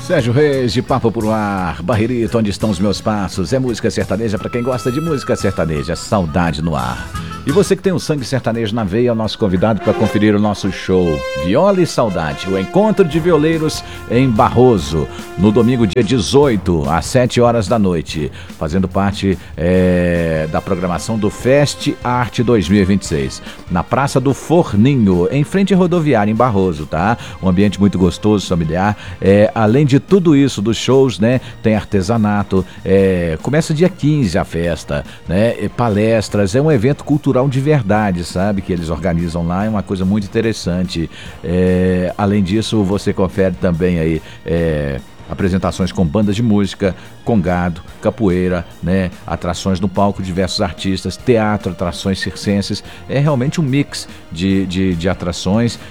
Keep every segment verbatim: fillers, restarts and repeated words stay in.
Sérgio Reis, de Papo pro Ar, Barreirito, onde estão os meus passos? É música sertaneja para quem gosta de música sertaneja, saudade no ar. E você que tem o sangue sertanejo na veia é o nosso convidado para conferir o nosso show Viola e Saudade, o encontro de violeiros em Barroso, no domingo dia dezoito, às sete horas da noite, fazendo parte é, da programação do Fest Arte dois mil e vinte e seis, na Praça do Forninho, em frente à rodoviária em Barroso, tá? Um ambiente muito gostoso, familiar. É, além de tudo isso, dos shows, né? Tem artesanato, é, começa dia quinze a festa, né? E palestras, é um evento cultural de verdade, sabe? Que eles organizam lá, é uma coisa muito interessante. É, além disso, você confere também aí é, apresentações com bandas de música, com gado, capoeira, né? Atrações no palco, diversos artistas, teatro, atrações circenses. É realmente um mix de, de, de atrações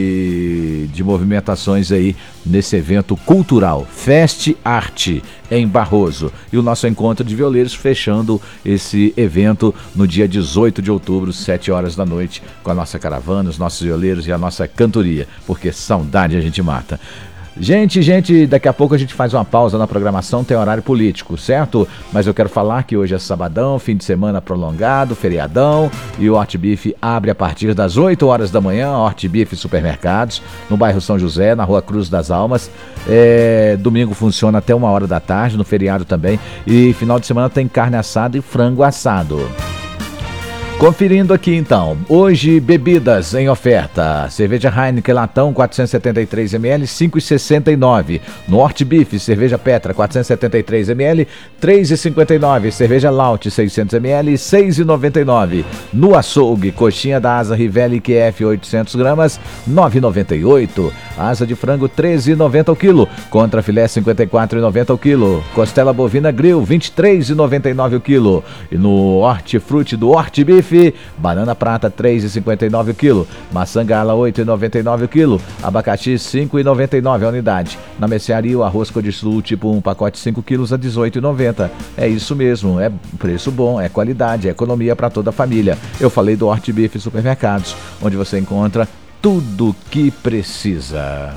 e de movimentações aí nesse evento cultural, Fest Arte em Barroso. E o nosso encontro de violeiros fechando esse evento no dia dezoito de outubro, sete horas da noite, com a nossa caravana, os nossos violeiros e a nossa cantoria, porque saudade a gente mata. Gente, gente, daqui a pouco a gente faz uma pausa na programação, tem horário político, certo? Mas eu quero falar que hoje é sabadão, fim de semana prolongado, feriadão, e o Hortbeef abre a partir das oito horas da manhã, Hortbeef Supermercados, no bairro São José, na Rua Cruz das Almas. É, domingo funciona até uma hora da tarde, no feriado também, e final de semana tem carne assada e frango assado. Conferindo aqui então, hoje bebidas em oferta, cerveja Heineken Latão quatrocentos e setenta e três mililitros, cinco reais e sessenta e nove centavos. No Hortbeef, cerveja Petra quatrocentos e setenta e três mililitros, três reais e cinquenta e nove centavos. Cerveja Laut seiscentos mililitros, seis reais e noventa e nove centavos. No açougue, coxinha da Asa Rivelli Q F oitocentos gramas, nove reais e noventa e oito centavos. Asa de frango treze reais e noventa centavos o quilo, contra filé cinquenta e quatro reais e noventa centavos o quilo. Costela bovina grill vinte e três reais e noventa e nove centavos o quilo. E no Hortifruti do Hortbeef, banana prata três reais e cinquenta e nove centavos o quilo, maçã gala oito reais e noventa e nove centavos o quilo, abacaxi cinco reais e noventa e nove centavos a unidade. Na mercearia, o arroz Codicil tipo um pacote cinco quilos a dezoito reais e noventa centavos. É isso mesmo, é preço bom, é qualidade, é economia para toda a família. Eu falei do Hortbeef Supermercados, onde você encontra tudo que precisa.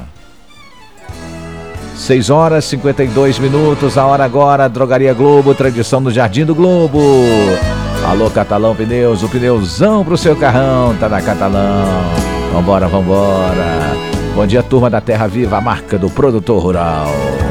seis horas e cinquenta e dois minutos, a hora agora, Drogaria Globo, tradição do Jardim do Globo. Alô, Catalão Pneus, o pneuzão pro seu carrão, tá na Catalão. Vambora, vambora. Bom dia, turma da Terra Viva, a marca do produtor rural.